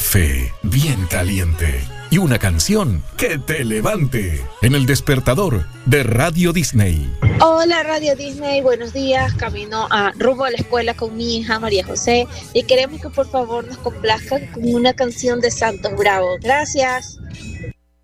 café bien caliente y una canción que te levante en el despertador de Radio Disney. Hola Radio Disney, buenos días. Camino rumbo a la escuela con mi hija María José y queremos que por favor nos complazcan con una canción de Santos Bravo. Gracias.